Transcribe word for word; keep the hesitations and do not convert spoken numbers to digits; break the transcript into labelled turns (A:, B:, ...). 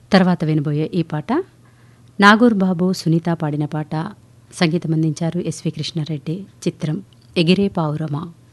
A: తర్వాత వినబోయే ఈ పాట నాగూర్ బాబు సునీత పాడిన పాట. సంగీతం అందించారు ఎస్వి కృష్ణారెడ్డి. చిత్రం ఎగిరే పావురమా.